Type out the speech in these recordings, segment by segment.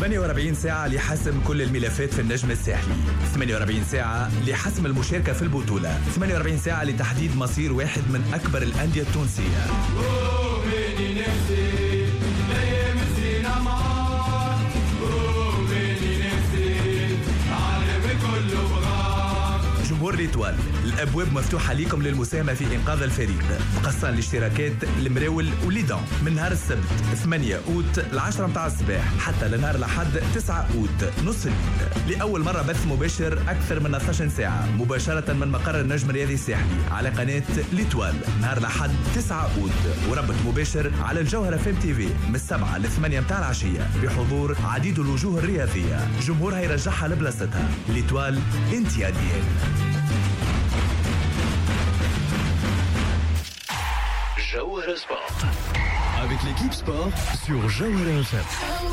48 ساعة لحسم كل الملفات في النجم الساحلي، 48 ساعة لحسم المشاركة في البطولة، 48 ساعة لتحديد مصير واحد من أكبر الأندية التونسية. جمهور ليتوال، الأبواب مفتوحة لكم للمساهمة في إنقاذ الفريق. قصان الاشتراكات المراول وليدان من نهار السبت 8 أوت ل10 متاع الصباح حتى لنهار الأحد 9 أوت نص الليل. لأول مرة بث مباشر أكثر من 12 ساعة مباشرة من مقر النجم الرياضي الساحلي على قناة ليتوال نهار الأحد 9 أوت، وربط مباشر على الجوهرة فيم تي في من 7 ل 8 متاع العشية بحضور عديد الوجوه الرياضية. جمهور هيرجعها لبلاصتها. ليتوال انت يا ديال. Jawara Sport. Avec l'équipe sport sur Jawara FM.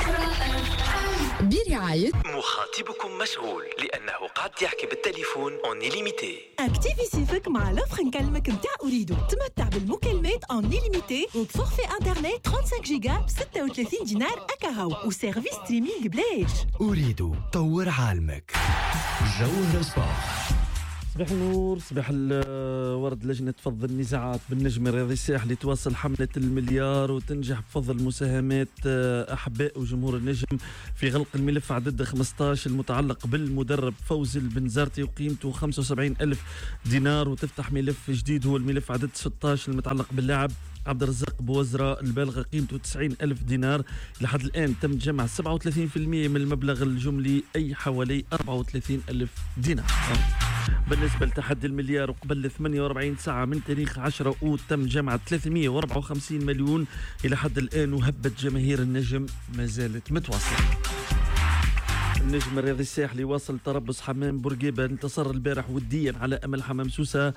برعاية مخاطبكم مشغول لأنه قاعد يحكي بالتليفون اون إليميتي. اكتيفي سيفك مع لوفر نكلمك متاع أريدو. تمتع بالمكالمات اون إليميتي وبفورفي انترنت 35 جيجا ب 36 دينار أكاهو وسيرفيس ستريمينغ بلاش. أريدو طور عالمك. جوهرة سبورت. صباح النور، صباح الورد. لجنة فض النزاعات بالنجم الرياضي الساحلي تواصل حملة المليار وتنجح بفضل مساهمات أحباء وجمهور النجم في غلق الملف عدد 15 المتعلق بالمدرب فوزي البنزرتي وقيمته 75,000 دينار، وتفتح ملف جديد هو الملف عدد 16 المتعلق باللاعب عبد الرزاق بوزرة البالغة قيمته 90,000 دينار. لحد الآن تم جمع 37% من المبلغ الجملي أي حوالي 34,000 دينار. بالنسبة لتحدي المليار وقبل 48 ساعة من تاريخ 10 أوت تم جمع 354 مليون إلى حد الآن، وهبة جماهير النجم ما زالت متواصلة. النجم الرياضي الساحلي واصل تربص حمام بورقيبة، انتصر البارح وديا على أمل حمام سوسة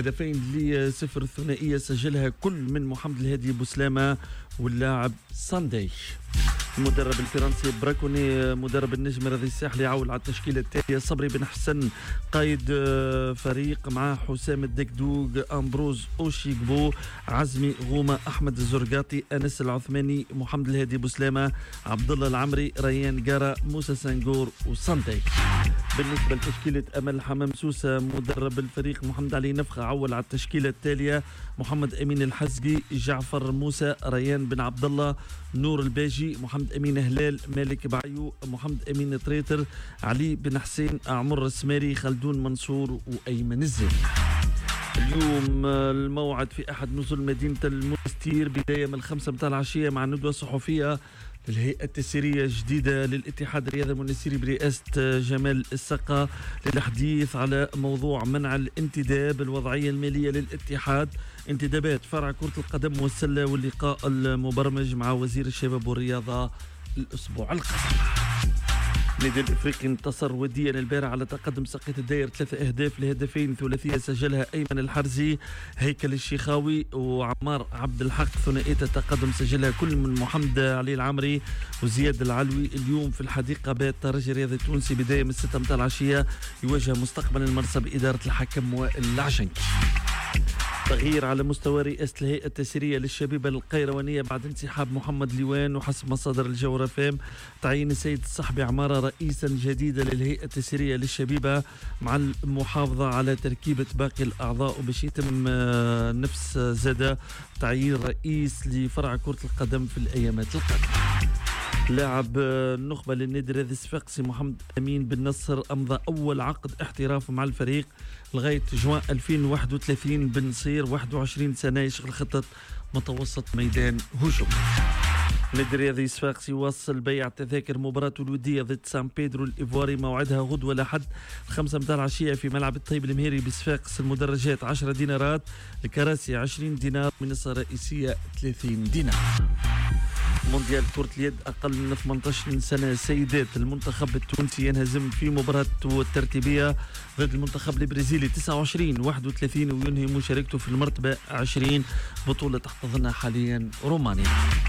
2-0. الثنائية سجلها كل من محمد الهادي بوسلامة واللاعب ساندي. المدرب الفرنسي براكوني مدرب النجم الرياضي الساحلي عول على التشكيلة التالية: صبري بن حسن قائد فريق مع حسام الدكدوق، أمبروز أوشيكبو، عزمي غومة، أحمد الزرقاطي، أنس العثماني، محمد الهادي بوسلامة، عبد الله العمري، ريان قارة، موسى سنغور وساندي. بالنسبة لتشكيلة أمل حمام سوسة مدرب الفريق محمد علي نفخة عول على التشكيلة التالية: محمد أمين الحزقي، جعفر موسى، ريان بن عبد الله، نور الباجي، محمد أمين هلال، مالك بعيو، محمد أمين طريتر، علي بن حسين، عمر السماري، خلدون منصور وأيمن الزين. اليوم الموعد في أحد نزل مدينة المنستير بداية من 5 متاع العشية مع ندوة صحفية للهيئة التسييرية الجديدة للاتحاد الرياضي المنستيري برئاسة جمال السقا للحديث على موضوع منع الانتداب، الوضعية المالية للاتحاد، انتدابات فرع كرة القدم والسلة، واللقاء المبرمج مع وزير الشباب والرياضة الأسبوع القادم. النادي الافريقي انتصر وديا البارح على تقدم سقيط الداير 3 أهداف لهدفين ثلاثيه سجلها ايمن الحرزي، هيكل الشيخاوي وعمار عبد الحق. ثنائيه التقدم سجلها كل من محمد علي العمري وزياد العلوي. اليوم في الحديقه بات الترجي الرياضي التونسي بدايه من 6 متاع العشيه يواجه مستقبل المرسى باداره الحكم وائل العشنكي. تغيير على مستوى رئاسة الهيئة التسييرية للشبيبة القيروانية بعد انسحاب محمد ليوان، وحسب مصادر الجورة فام تعيين السيد الصحبي عمارة رئيسا جديدا للهيئة التسييرية للشبيبة مع المحافظة على تركيبة باقي الأعضاء، وباش يتم نفس زادة تعيين رئيس لفرع كرة القدم في الأيامات القادمة. لاعب النخبة للنادي الرياضي الصفاقسي محمد أمين بن نصر أمضى أول عقد احتراف مع الفريق لغاية جوان 2031 بنصير 21 سنة، يشغل خطة متوسط ميدان هجوم. النادي الرياضي الصفاقسي يواصل بيع تذاكر مباراة الودية ضد سان بيدرو الإيفواري، موعدها غدوة لحد 5 متاع العشية في ملعب الطيب المهيري بصفاقس. المدرجات 10 دينارات، الكراسي 20 دينار، منصة رئيسية 30 دينار. مونديال كرة اليد أقل من 18 سنة سيدات، المنتخب التونسي ينهزم في مباراة الترتيبية ضد المنتخب البرازيلي 29-31 وينهي مشاركته في المرتبة 20، بطولة تحتضنها حاليا رومانيا.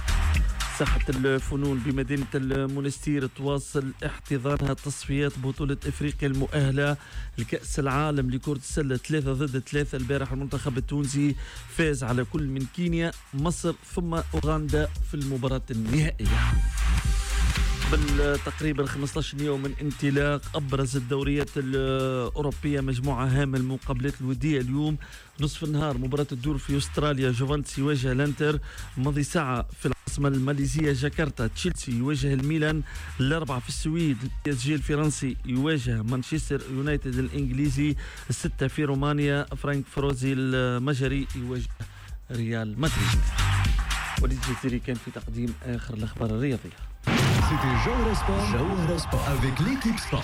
ساحة الفنون بمدينة المنستير تواصل احتضانها تصفيات بطولة افريقيا المؤهلة لكأس العالم لكرة السلة 3-3. البارح المنتخب التونسي فاز على كل من كينيا، مصر ثم أوغندا في المباراة النهائية. قبل تقريبا 15 يوم من انطلاق أبرز الدوريات الأوروبية مجموعة هامة المقابلات الودية اليوم نصف النهار مباراة الدور في أستراليا جوفنتوس يواجه الانتر ماضي ساعة في العاصمة الماليزية جاكرتا تشيلسي يواجه الميلان الأربعة في السويد البي اس جي الفرنسي يواجه مانشستر يونايتد الإنجليزي الستة في رومانيا فرانك فروزي المجري يواجه ريال مدريد. وليد الجزيري كان في تقديم آخر الأخبار الرياضية. C'était Jawara Sport avec l'équipe sport.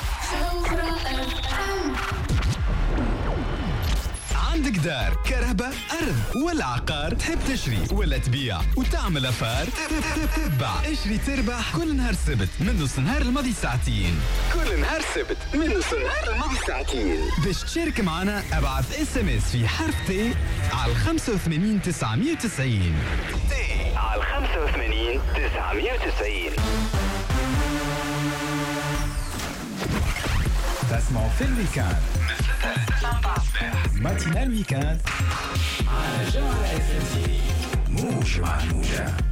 عندك دار كهرباء أرض ولا عقار تحب تشري ولا تبيع وتعمل أفار تتبع اشري تربح كل نهار سبت من نص نهار الماضي ساعتين باش تشارك معنا ابعث اس ام اس في حرف تي على 85 990 تي على 85 990. تسمعوا في الويكاند ماتينال ويكاند على جوهرة FM موج مع الموجة.